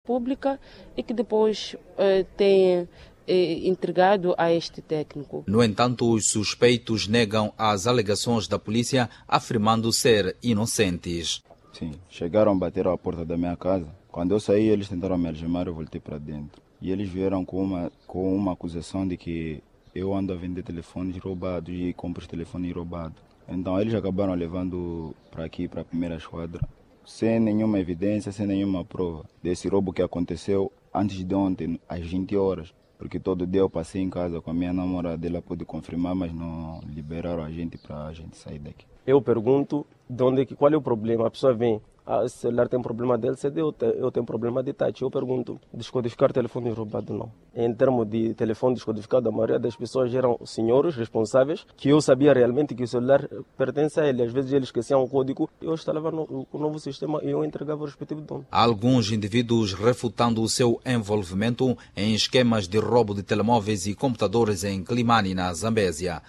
pública e que depois tem entregado a este técnico. No entanto, os suspeitos negam as alegações da polícia, afirmando ser inocentes. Sim, chegaram a bater à porta da minha casa. Quando eu saí, eles tentaram me algemar, eu voltei para dentro. E eles vieram com uma acusação de que eu ando a vender telefones roubados e compro os telefones roubados. Então eles acabaram levando para aqui, para a primeira esquadra, sem nenhuma evidência, sem nenhuma prova desse roubo que aconteceu antes de ontem, às 20 horas. Porque todo dia eu passei em casa com a minha namorada, ela pôde confirmar, mas não liberaram a gente para a gente sair daqui. Eu pergunto qual é o problema. A pessoa vem, o celular tem problema de LCD, eu tenho problema de touch. Eu pergunto, descodificar telefone roubado não. Em termos de telefone descodificado, a maioria das pessoas eram senhores responsáveis, que eu sabia realmente que o celular pertence a ele. Às vezes eles esqueciam o código, eu instalava o novo sistema e eu entregava o respectivo dono. Alguns indivíduos refutando o seu envolvimento em esquemas de roubo de telemóveis e computadores em Climane, na Zambésia.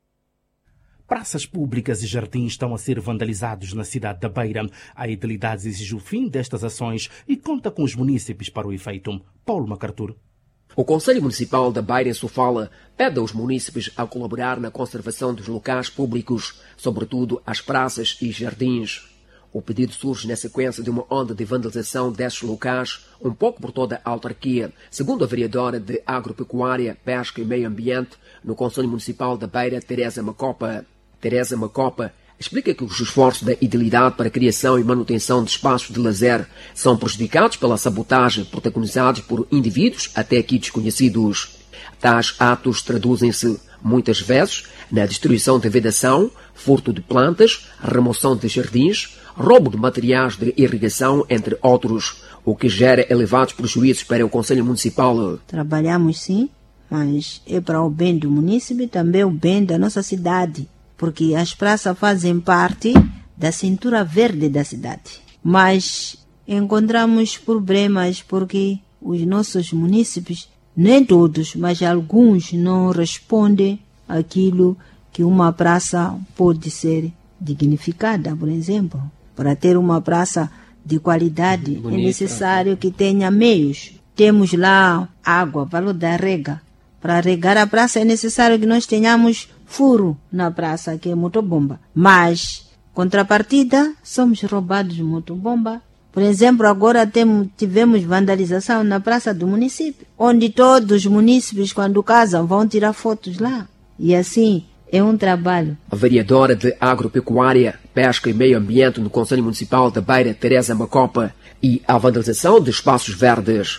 Praças públicas e jardins estão a ser vandalizados na cidade da Beira. A Edilidade exige o fim destas ações e conta com os munícipes para o efeito. Paulo MacArthur. O Conselho Municipal da Beira, em Sofala, pede aos munícipes a colaborar na conservação dos locais públicos, sobretudo as praças e jardins. O pedido surge na sequência de uma onda de vandalização destes locais, um pouco por toda a autarquia, segundo a vereadora de Agropecuária, Pesca e Meio Ambiente no Conselho Municipal da Beira, Teresa Macopa. Teresa Macopa explica que os esforços da Edilidade para a criação e manutenção de espaços de lazer são prejudicados pela sabotagem protagonizados por indivíduos até aqui desconhecidos. Tais atos traduzem-se, muitas vezes, na destruição de vedação, furto de plantas, remoção de jardins, roubo de materiais de irrigação, entre outros, o que gera elevados prejuízos para o Conselho Municipal. Trabalhamos sim, mas é para o bem do município e também o bem da nossa cidade, porque as praças fazem parte da cintura verde da cidade. Mas encontramos problemas porque os nossos munícipes, nem todos, mas alguns não respondem àquilo que uma praça pode ser dignificada, por exemplo. Para ter uma praça de qualidade, bonita, é necessário que tenha meios. Temos lá água, valor da rega. Para regar a praça é necessário que nós tenhamos furo na praça, que é motobomba. Mas, contrapartida, somos roubados de motobomba. Por exemplo, agora tivemos vandalização na praça do município, onde todos os munícipes, quando casam, vão tirar fotos lá. E assim, é um trabalho. A vereadora de Agropecuária, Pesca e Meio Ambiente no Conselho Municipal da Beira, Teresa Macopa, e a vandalização de espaços verdes.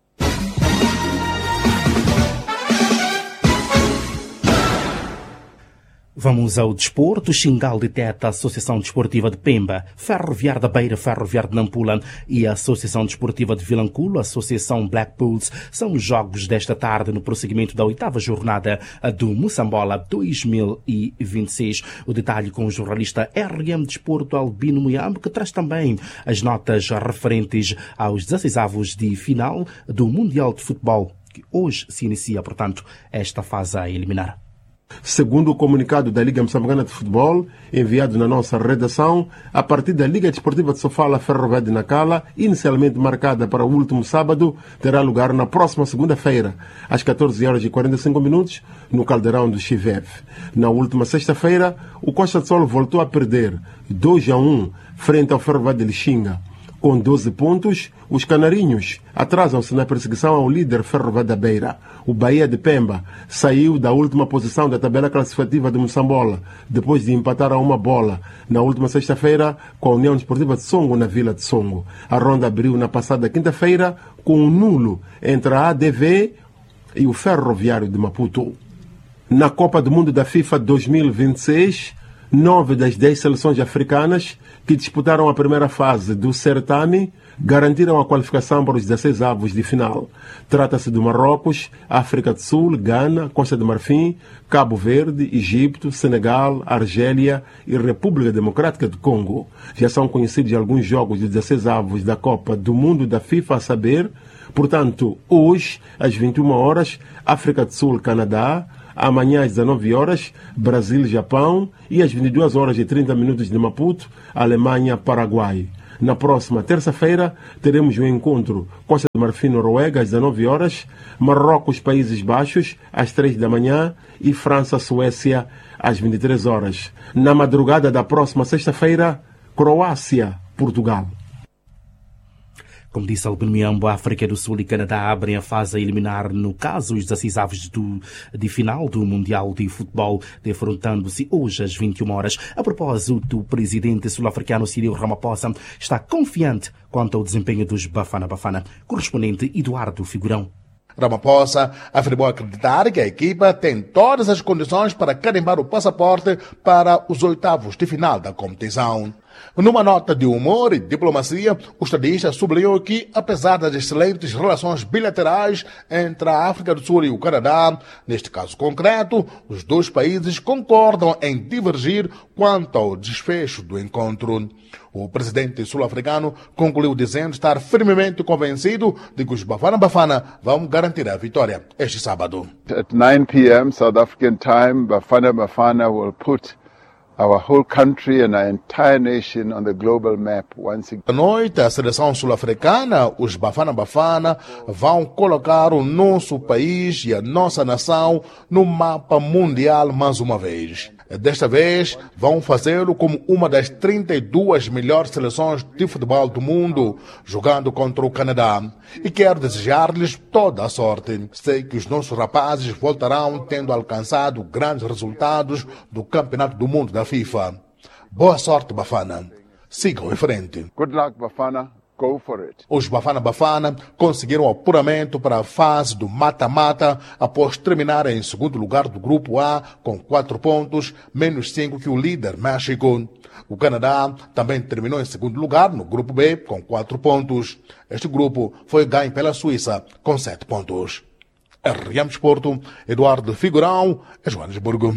Vamos ao desporto. Xingal deteta a Associação Desportiva de Pemba, Ferroviário da Beira, Ferroviário de Nampula e a Associação Desportiva de Vilanculo, a Associação Black Bulls, são os jogos desta tarde no prosseguimento da 8ª jornada do Moçambola 2026. O detalhe com o jornalista RM Desporto Albino Muyambo, que traz também as notas referentes aos 16avos de final do Mundial de Futebol, que hoje se inicia, portanto, esta fase a eliminar. Segundo o comunicado da Liga Moçambicana de Futebol, enviado na nossa redação, a partida da Liga Desportiva de Sofala Ferroviária de Nacala, inicialmente marcada para o último sábado, terá lugar na próxima segunda-feira, às 14h45, no Caldeirão do Chiveve. Na última sexta-feira, o Costa de Sol voltou a perder 2-1 frente ao Ferroviário de Lixinga. Com 12 pontos, os canarinhos atrasam-se na perseguição ao líder Ferroviário da Beira. O Bahia de Pemba saiu da última posição da tabela classificativa de Moçambola, depois de empatar a 1-1 na última sexta-feira com a União Desportiva de Songo, na Vila de Songo. A ronda abriu na passada quinta-feira com um nulo entre a ADV e o Ferroviário de Maputo. Na Copa do Mundo da FIFA 2026, 9 das 10 seleções africanas que disputaram a primeira fase do certame garantiram a qualificação para os 16avos de final. Trata-se de Marrocos, África do Sul, Gana, Costa de Marfim, Cabo Verde, Egito, Senegal, Argélia e República Democrática do Congo. Já são conhecidos alguns jogos dos 16avos da Copa do Mundo da FIFA, a saber, portanto, hoje, às 21 horas, África do Sul, Canadá, amanhã às 19 horas, Brasil, Japão, e às 22 horas e 30 minutos de Maputo, Alemanha, Paraguai. Na próxima terça-feira teremos o encontro Costa de Marfim-Noruega às 19 horas, Marrocos, Países Baixos às 3 da manhã e França-Suécia às 23 horas. Na madrugada da próxima sexta-feira, Croácia-Portugal. Como disse Albino Miambo, a África do Sul e Canadá abrem a fase a eliminar, no caso, os 16 avos de final do Mundial de Futebol, defrontando-se hoje às 21 horas. A propósito, o presidente sul-africano Cyril Ramaphosa está confiante quanto ao desempenho dos Bafana Bafana. Correspondente Eduardo Figurão. Ramaphosa afirmou acreditar que a equipa tem todas as condições para carimbar o passaporte para os oitavos de final da competição. Numa nota de humor e diplomacia, o estadista sublinhou que, apesar das excelentes relações bilaterais entre a África do Sul e o Canadá, neste caso concreto, os dois países concordam em divergir quanto ao desfecho do encontro. O presidente sul-africano concluiu dizendo estar firmemente convencido de que os Bafana Bafana vão garantir a vitória este sábado. At 9 p.m. South African time, Bafana Bafana will put our whole country and our entire nation on the global map once again. À noite, a seleção sul-africana, os Bafana Bafana, vão colocar o nosso país e a nossa nação no mapa mundial mais uma vez. Desta vez, vão fazê-lo como uma das 32 melhores seleções de futebol do mundo, jogando contra o Canadá. E quero desejar-lhes toda a sorte. Sei que os nossos rapazes voltarão tendo alcançado grandes resultados do Campeonato do Mundo da FIFA. Boa sorte, Bafana. Sigam em frente. Good luck, Bafana. Go for it. Os Bafana Bafana conseguiram o apuramento para a fase do mata-mata após terminar em segundo lugar do Grupo A com 4 pontos, menos 5 que o líder México. O Canadá também terminou em segundo lugar no Grupo B com 4 pontos. Este grupo foi ganho pela Suíça com 7 pontos. RM Desporto, Eduardo Figurão, Joanesburgo.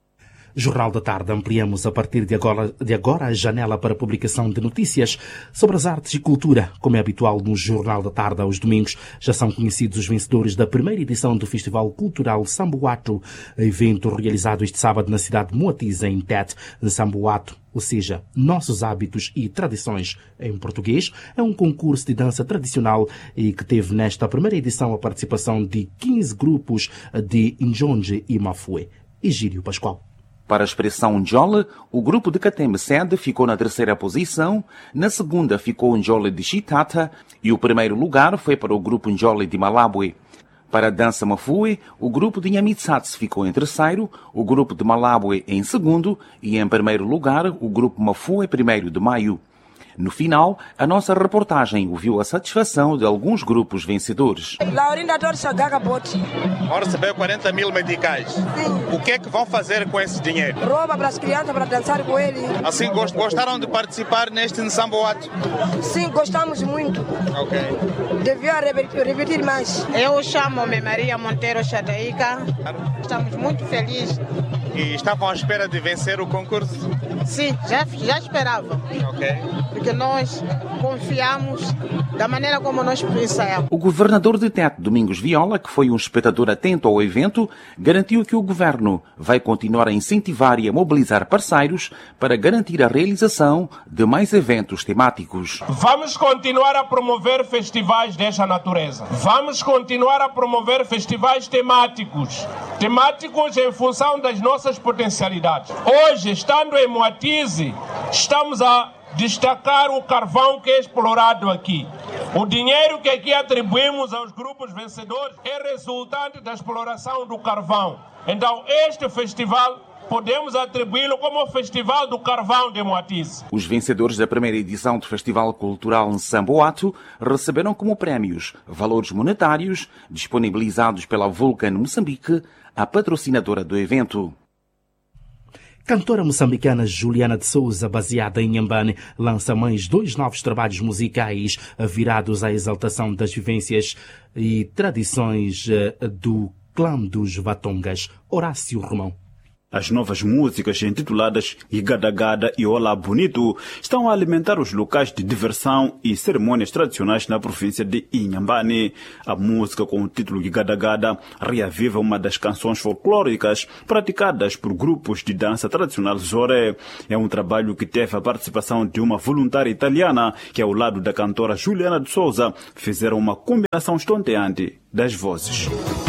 Jornal da Tarde. Ampliamos a partir de agora a janela para publicação de notícias sobre as artes e cultura. Como é habitual no Jornal da Tarde aos domingos, já são conhecidos os vencedores da primeira edição do Festival Cultural Samboato, evento realizado este sábado na cidade de Moatize, em Tete. Samboato, ou seja, Nossos Hábitos e Tradições em português, é um concurso de dança tradicional e que teve nesta primeira edição a participação de 15 grupos de Njonje e Mafue. Egídio Pascoal. Para a expressão Njole, o grupo de Katembe Sede ficou na terceira posição, na segunda ficou o Njole de Chitata e o primeiro lugar foi para o grupo Njole de Malabwe. Para a dança Mafue, o grupo de Nyamitsatse ficou em terceiro, o grupo de Malabwe em segundo e em primeiro lugar o grupo Mafue primeiro de maio. No final, a nossa reportagem ouviu a satisfação de alguns grupos vencedores. Laurinda Torres Gaga Bote. Vão receber 40 mil meticais. Sim. O que é que vão fazer com esse dinheiro? Rouba para as crianças, para dançar com ele. Assim, gostaram de participar neste Nsamboato? Sim, gostamos muito. Ok. Devia repetir mais. Eu chamo-me Maria Monteiro Chadaíca. Estamos muito felizes. E estavam à espera de vencer o concurso? Sim, já esperavam. Ok. Porque nós confiamos da maneira como nós pensamos. O governador de Tete, Domingos Viola, que foi um espectador atento ao evento, garantiu que o governo vai continuar a incentivar e a mobilizar parceiros para garantir a realização de mais eventos temáticos. Vamos continuar a promover festivais desta natureza. Vamos continuar a promover festivais temáticos em função das nossas potencialidades. Hoje, estando em Moatize, estamos a destacar o carvão que é explorado aqui. O dinheiro que aqui atribuímos aos grupos vencedores é resultante da exploração do carvão. Então, este festival podemos atribuí-lo como o Festival do Carvão de Moatize. Os vencedores da primeira edição do Festival Cultural Nsamboato receberam como prémios valores monetários disponibilizados pela Vulcan Moçambique, a patrocinadora do evento. Cantora moçambicana Juliana de Souza, baseada em Inhambane, lança mais 2 novos trabalhos musicais virados à exaltação das vivências e tradições do clã dos Vatongas. Horácio Romão. As novas músicas intituladas Igadagada e Olá Bonito estão a alimentar os locais de diversão e cerimônias tradicionais na província de Inhambane. A música com o título Igadagada reaviva uma das canções folclóricas praticadas por grupos de dança tradicional Zore. É um trabalho que teve a participação de uma voluntária italiana que, ao lado da cantora Juliana de Souza, fizeram uma combinação estonteante das vozes.